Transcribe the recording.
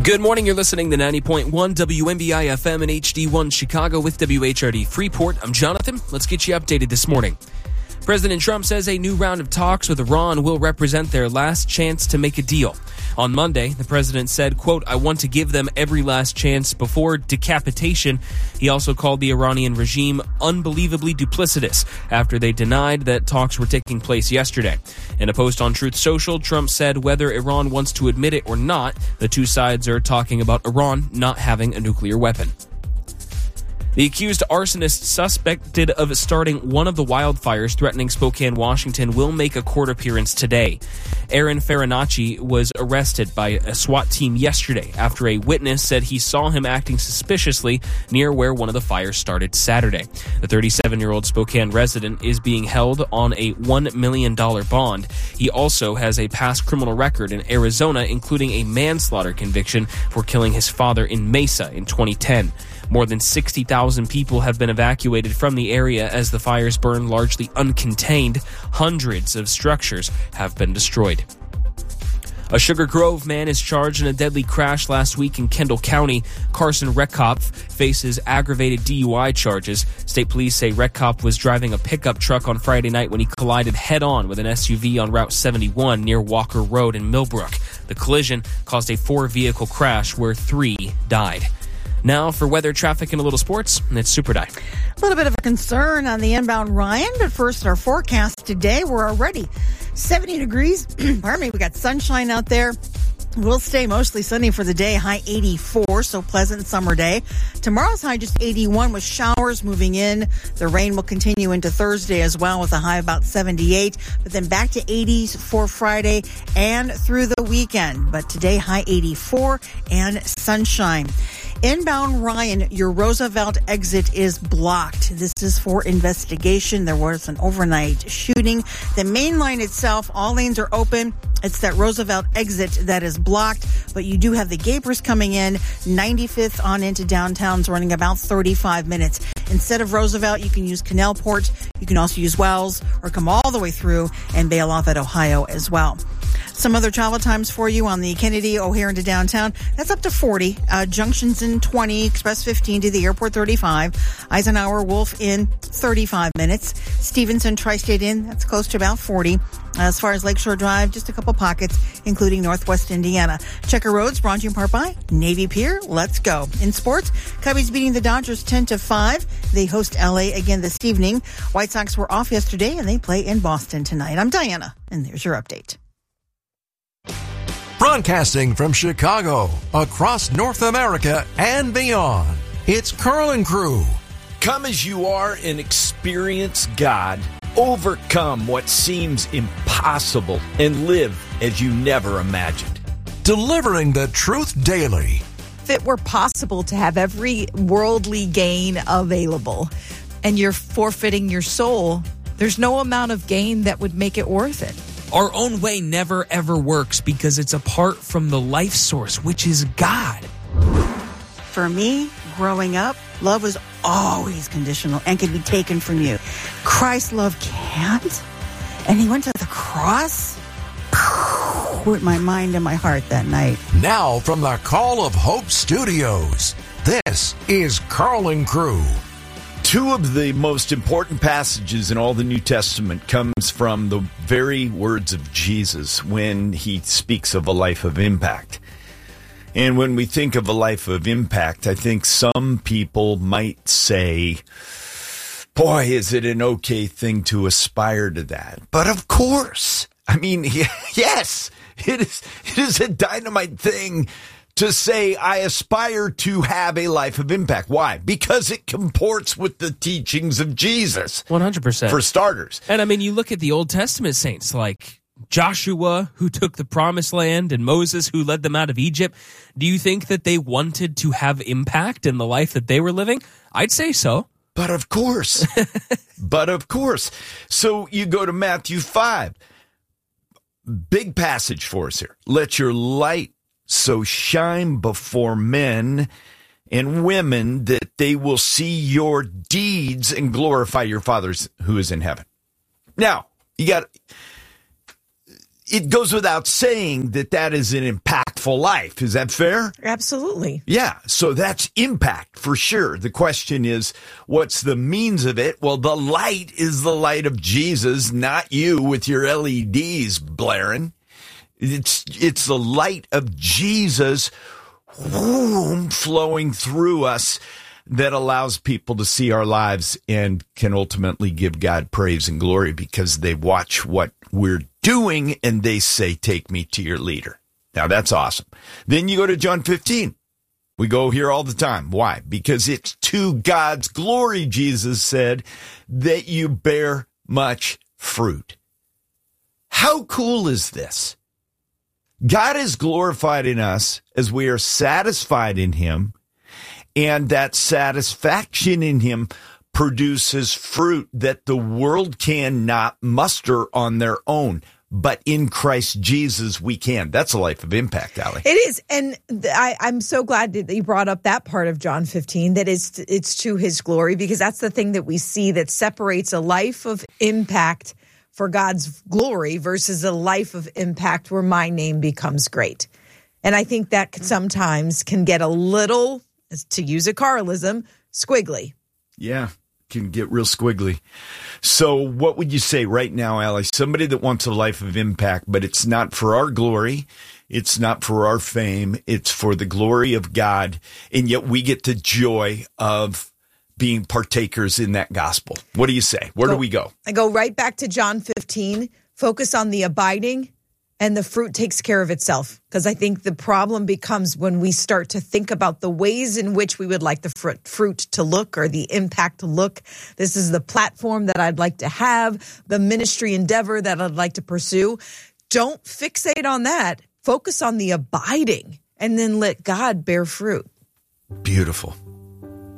Good morning. You're listening to 90.1 WMBI FM and HD1 Chicago with WHRD Freeport. I'm Jonathan. Let's get you updated this morning. President Trump says a new round of talks with Iran will represent their last chance to make a deal. On Monday, the president said, quote, "I want to give them every last chance before decapitation." He also called the Iranian regime unbelievably duplicitous after they denied that talks were taking place yesterday. In a post on Truth Social, Trump said whether Iran wants to admit it or not, the two sides are talking about Iran not having a nuclear weapon. The accused arsonist suspected of starting one of the wildfires threatening Spokane, Washington, will make a court appearance today. Aaron Farinacci was arrested by a SWAT team yesterday after a witness said he saw him acting suspiciously near where one of the fires started Saturday. The 37-year-old Spokane resident is being held on a $1 million bond. He also has a past criminal record in Arizona, including a manslaughter conviction for killing his father in Mesa in 2010. More than 60,000 people have been evacuated from the area as the fires burn largely uncontained. Hundreds of structures have been destroyed. A Sugar Grove man is charged in a deadly crash last week in Kendall County. Carson Reckhoff faces aggravated DUI charges. State police say Reckhoff was driving a pickup truck on Friday night when he collided head-on with an SUV on Route 71 near Walker Road in Millbrook. The collision caused a 4-vehicle crash where 3 died. Now for weather, traffic, and a little sports, it's Super Die. A little bit of a concern on the inbound Ryan, but first our forecast today. We're already 70 degrees. Pardon me, we got sunshine out there. We'll stay mostly sunny for the day, high 84, so pleasant summer day. Tomorrow's high just 81 with showers moving in. The rain will continue into Thursday as well with a high about 78, but then back to 80s for Friday and through the weekend. But today, high 84 and sunshine. Inbound Ryan, your Roosevelt exit is blocked. This is for investigation. There was an overnight shooting. The main line itself, all lanes are open. It's that Roosevelt exit that is blocked, but you do have the Gapers coming in. 95th on into downtown's running about 35 minutes. Instead of Roosevelt, you can use Canalport. You can also use Wells or come all the way through and bail off at Ohio as well. Some other travel times for you on the Kennedy, O'Hare into downtown. That's up to 40. Junctions in 20, Express 15 to the airport 35. Eisenhower, Wolf in 35 minutes. Stevenson, Tri-State Inn, that's close to about 40. As far as Lakeshore Drive, just a couple pockets, including Northwest Indiana. Checker Roads, Bronte Park by Navy Pier. Let's go. In sports, Cubbies beating the Dodgers 10-5. They host LA again this evening. White Sox were off yesterday and they play in Boston tonight. I'm Diana, and there's your update. Broadcasting from Chicago, across North America and beyond, it's Carl and Crew. Come as you are and experience God. Overcome what seems impossible and live as you never imagined. Delivering the truth daily. If it were possible to have every worldly gain available and you're forfeiting your soul, there's no amount of gain that would make it worth it. Our own way never, ever works because it's apart from the life source, which is God. For me, growing up, love was always conditional and could be taken from you. Christ's love can't. And he went to the cross. With my mind and my heart that night. Now from the Call of Hope Studios, this is Carl and Crew. Two of the most important passages in all the New Testament comes from the very words of Jesus when he speaks of a life of impact. And when we think of a life of impact, I think some people might say, boy, is it an okay thing to aspire to that. But of course, I mean, yes, it is a dynamite thing to say I aspire to have a life of impact. Why? Because it comports with the teachings of Jesus. 100%. For starters. And I mean, you look at the Old Testament saints like Joshua, who took the promised land, and Moses, who led them out of Egypt. Do you think that they wanted to have impact in the life that they were living? I'd say so. But of course. So you go to Matthew 5. Big passage for us here. Let your light so shine before men and women that they will see your deeds and glorify your Father who is in heaven. Now, it goes without saying that is an impactful colorful life. Is that fair? Absolutely. Yeah, so that's impact for sure. The question is, what's the means of it? Well, the light is the light of Jesus, not you with your LEDs blaring. It's the light of Jesus flowing through us that allows people to see our lives and can ultimately give God praise and glory because they watch what we're doing and they say, take me to your leader. Now that's awesome. Then you go to John 15. We go here all the time. Why? Because it's to God's glory, Jesus said, that you bear much fruit. How cool is this? God is glorified in us as we are satisfied in him, and that satisfaction in him produces fruit that the world cannot muster on their own. But in Christ Jesus, we can. That's a life of impact, Allie. It is. And I'm so glad that you brought up that part of John 15, that it's to his glory, because that's the thing that we see that separates a life of impact for God's glory versus a life of impact where my name becomes great. And I think that sometimes can get a little, to use a Carlism, squiggly. Yeah, can get real squiggly. So what would you say right now, Allie? Somebody that wants a life of impact, but it's not for our glory. It's not for our fame. It's for the glory of God. And yet we get the joy of being partakers in that gospel. What do you say? Where do we go? I go right back to John 15, focus on the abiding, and the fruit takes care of itself. Because I think the problem becomes when we start to think about the ways in which we would like the fruit to look or the impact to look. This is the platform that I'd like to have, the ministry endeavor that I'd like to pursue. Don't fixate on that. Focus on the abiding and then let God bear fruit. Beautiful.